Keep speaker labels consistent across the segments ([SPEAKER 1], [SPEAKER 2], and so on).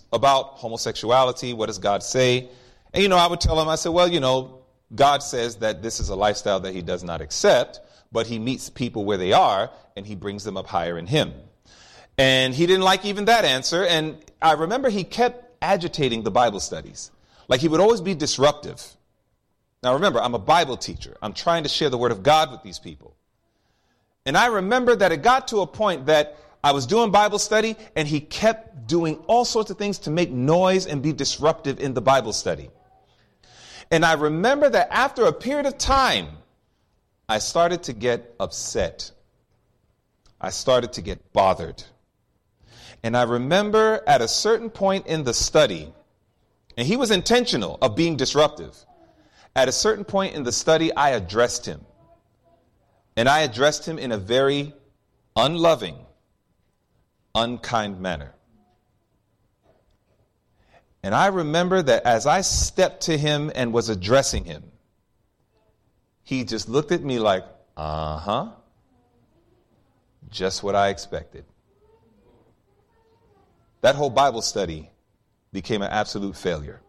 [SPEAKER 1] about homosexuality. What does God say? And, I would tell him, I said, well, God says that this is a lifestyle that he does not accept, but he meets people where they are and he brings them up higher in him. And he didn't like even that answer. And I remember he kept agitating the Bible studies. Like he would always be disruptive. Now, remember, I'm a Bible teacher. I'm trying to share the word of God with these people. And I remember that it got to a point that I was doing Bible study and he kept doing all sorts of things to make noise and be disruptive in the Bible study. And I remember that after a period of time, I started to get upset. I started to get bothered. And I remember at a certain point in the study, and he was intentional of being disruptive. At a certain point in the study, I addressed him. And I addressed him in a very unloving, unkind manner. And I remember that as I stepped to him and was addressing him, he just looked at me like, just what I expected. That whole Bible study became an absolute failure.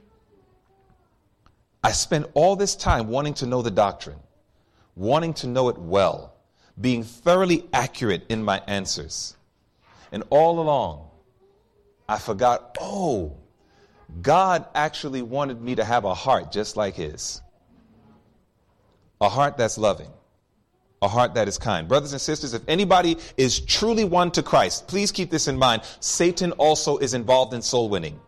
[SPEAKER 1] I spent all this time wanting to know the doctrine, wanting to know it well, being thoroughly accurate in my answers. And all along, I forgot, God actually wanted me to have a heart just like his. A heart that's loving. A heart that is kind. Brothers and sisters, if anybody is truly won to Christ, please keep this in mind. Satan also is involved in soul winning.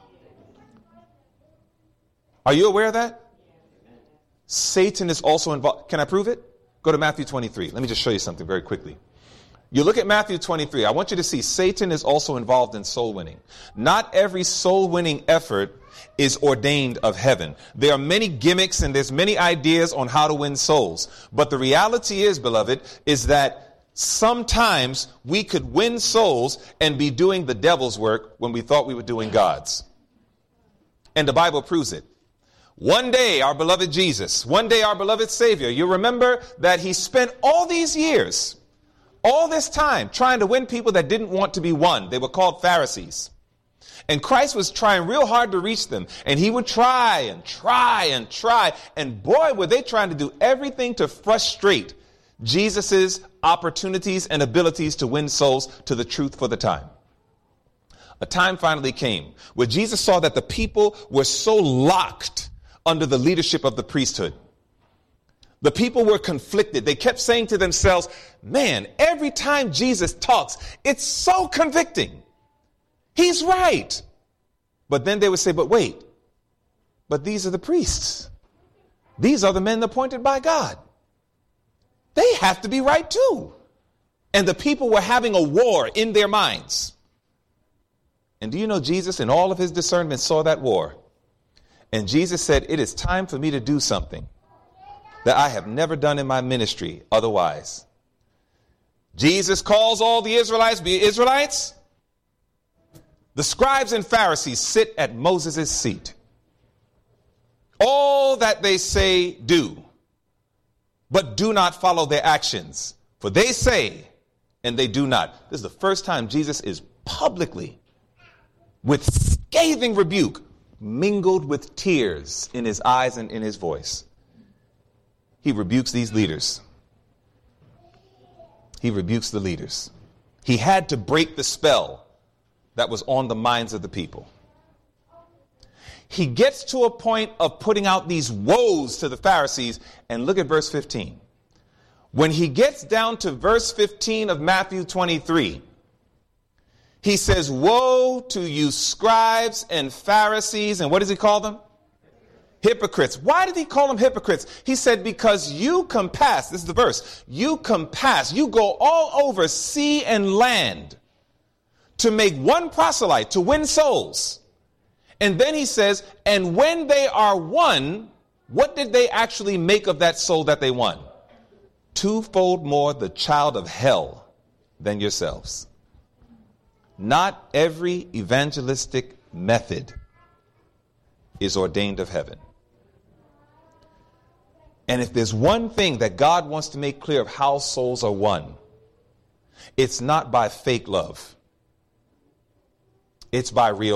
[SPEAKER 1] Are you aware of that? Satan is also involved. Can I prove it? Go to Matthew 23. Let me just show you something very quickly. You look at Matthew 23. I want you to see Satan is also involved in soul winning. Not every soul winning effort is ordained of heaven. There are many gimmicks and there's many ideas on how to win souls. But the reality is, beloved, is that sometimes we could win souls and be doing the devil's work when we thought we were doing God's. And the Bible proves it. One day, our beloved Jesus, one day, our beloved Savior, you remember that he spent all these years, all this time trying to win people that didn't want to be won. They were called Pharisees. And Christ was trying real hard to reach them. And he would try and try and try. And boy, were they trying to do everything to frustrate Jesus's opportunities and abilities to win souls to the truth for the time. A time finally came where Jesus saw that the people were so locked under the leadership of the priesthood. The people were conflicted. They kept saying to themselves, man, every time Jesus talks, it's so convicting. He's right. But then they would say, but wait, but these are the priests. These are the men appointed by God. They have to be right too. And the people were having a war in their minds. And do you know Jesus in all of his discernment saw that war? And Jesus said, it is time for me to do something that I have never done in my ministry otherwise. Jesus calls all the Israelites be Israelites. The scribes and Pharisees sit at Moses' seat. All that they say do, but do not follow their actions. For they say, and they do not. This is the first time Jesus is publicly, with scathing rebuke, mingled with tears in his eyes and in his voice. He rebukes these leaders. He rebukes the leaders. He had to break the spell that was on the minds of the people. He gets to a point of putting out these woes to the Pharisees. And look at verse 15. When he gets down to verse 15 of Matthew 23, he says, woe to you scribes and Pharisees. And what does he call them? Hypocrites. Why did he call them hypocrites? He said, because you compass, this is the verse, you compass, you go all over sea and land to make one proselyte, to win souls. And then he says, and when they are won, what did they actually make of that soul that they won? Twofold more the child of hell than yourselves. Not every evangelistic method is ordained of heaven. And if there's one thing that God wants to make clear of how souls are won, it's not by fake love. It's by real